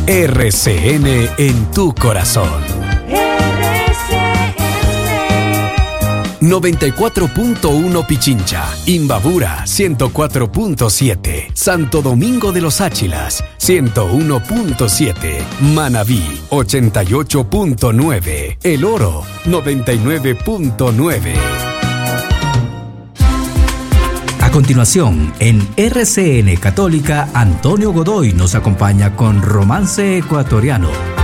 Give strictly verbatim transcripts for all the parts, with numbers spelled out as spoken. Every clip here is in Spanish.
R C N en tu corazón. R C N noventa y cuatro punto uno Pichincha, Imbabura ciento cuatro punto siete, Santo Domingo de los Áchilas ciento uno punto siete, Manabí ochenta y ocho punto nueve, El Oro noventa y nueve punto nueve. A continuación, en R C N Católica, Antonio Godoy nos acompaña con Romance Ecuatoriano.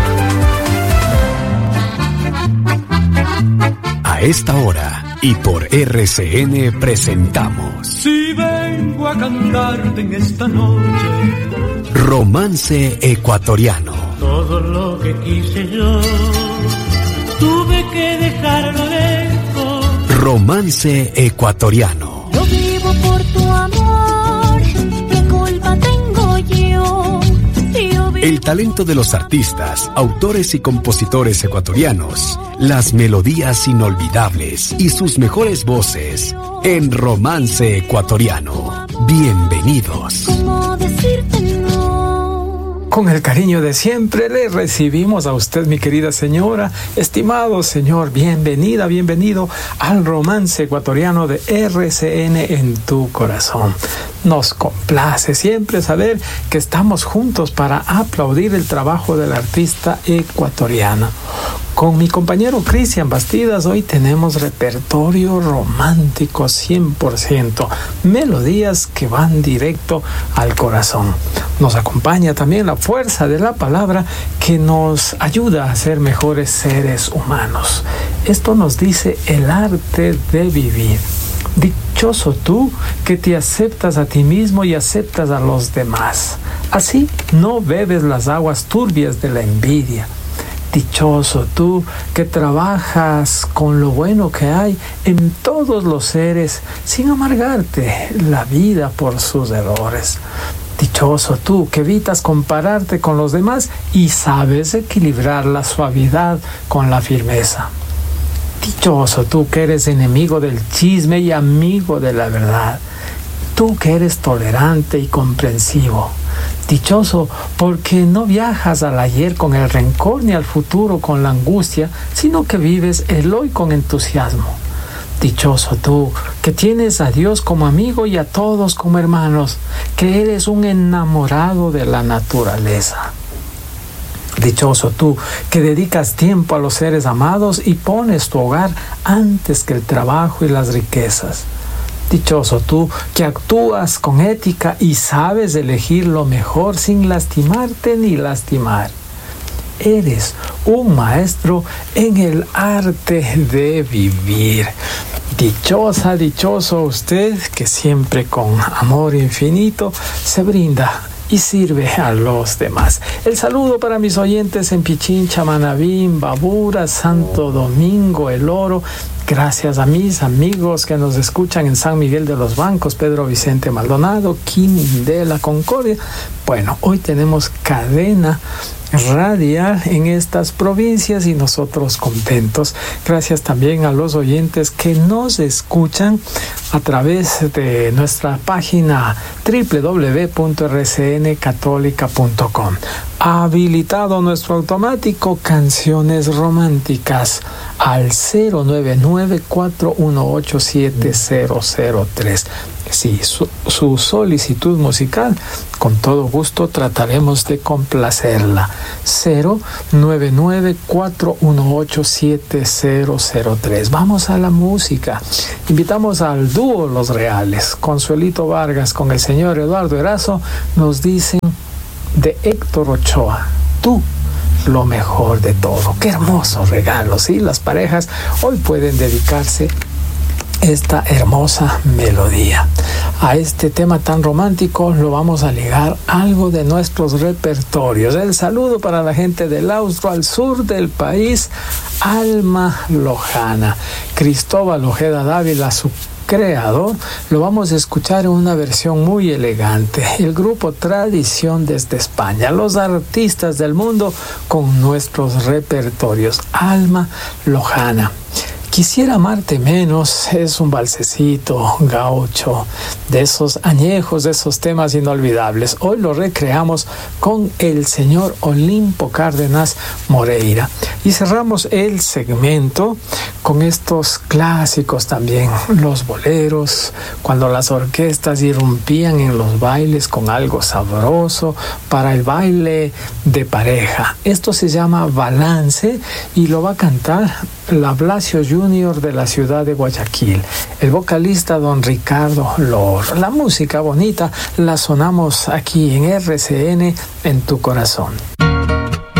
A esta hora y por R C N presentamos Si vengo a cantarte en esta noche Romance Ecuatoriano. todo lo que quise yo, tuve que dejarlo lejos. Romance Ecuatoriano. Yo vivo por tu amor, ¿qué culpa tengo yo? Yo vivo El talento de los artistas, autores y compositores ecuatorianos, las melodías inolvidables y sus mejores voces en Romance Ecuatoriano. Bienvenidos. ¿Cómo decirte no? Con el cariño de siempre le recibimos a usted, mi querida señora. Estimado señor, bienvenida, bienvenido al Romance Ecuatoriano de R C N en tu corazón. Nos complace siempre saber que estamos juntos para aplaudir el trabajo del artista ecuatoriano. Con mi compañero Cristian Bastidas hoy tenemos repertorio romántico cien por ciento, melodías que van directo al corazón. Nos acompaña también la fuerza de la palabra que nos ayuda a ser mejores seres humanos. Esto nos dice el arte de vivir. Dichoso tú que te aceptas a ti mismo y aceptas a los demás. Así no bebes las aguas turbias de la envidia. Dichoso tú que trabajas con lo bueno que hay en todos los seres sin amargarte la vida por sus errores. Dichoso tú que evitas compararte con los demás y sabes equilibrar la suavidad con la firmeza. Dichoso tú que eres enemigo del chisme y amigo de la verdad. Tú que eres tolerante y comprensivo. Dichoso porque no viajas al ayer con el rencor ni al futuro con la angustia, sino que vives el hoy con entusiasmo. Dichoso tú que tienes a Dios como amigo y a todos como hermanos, que eres un enamorado de la naturaleza. Dichoso tú que dedicas tiempo a los seres amados y pones tu hogar antes que el trabajo y las riquezas. Dichoso tú que actúas con ética y sabes elegir lo mejor sin lastimarte ni lastimar. Eres un maestro en el arte de vivir. Dichosa, dichoso usted que siempre con amor infinito se brinda y sirve a los demás. El saludo para mis oyentes en Pichincha, Manabí, Imbabura, Santo Domingo, El Oro. Gracias a mis amigos que nos escuchan en San Miguel de los Bancos, Pedro Vicente Maldonado, Quim de la Concordia. Bueno, hoy tenemos cadena radial en estas provincias y nosotros contentos. Gracias también a los oyentes que nos escuchan a través de nuestra página doble u doble u doble u punto r c n católica punto com. Habilitado nuestro automático Canciones Románticas al cero nueve nueve, cuatro uno ocho, siete cero cero tres. Sí, su, su solicitud musical, con todo gusto trataremos de complacerla. cero nueve nueve, cuatro uno ocho, siete cero cero tres. Vamos a la música. Invitamos al dúo Los Reales. Consuelito Vargas con el señor Eduardo Erazo nos dicen de Héctor Ochoa, tú, lo mejor de todo. Qué hermoso regalo, ¿sí? Las parejas hoy pueden dedicarse esta hermosa melodía. A este tema tan romántico lo vamos a ligar algo de nuestros repertorios. El saludo para la gente del austro al sur del país, Alma Lojana. Cristóbal Ojeda Dávila, su creador, lo vamos a escuchar en una versión muy elegante. El grupo Tradición desde España, los artistas del mundo con nuestros repertorios. Alma Lojana. Quisiera amarte menos es un valsecito gaucho, de esos añejos, de esos temas inolvidables. Hoy lo recreamos con el señor Olimpo Cárdenas Moreira. Y cerramos el segmento con estos clásicos también, los boleros, cuando las orquestas irrumpían en los bailes con algo sabroso para el baile de pareja. Esto se llama Balance y lo va a cantar la Blasio Junior de la ciudad de Guayaquil, el vocalista don Ricardo Lor. La música bonita la sonamos aquí en R C N, en tu corazón.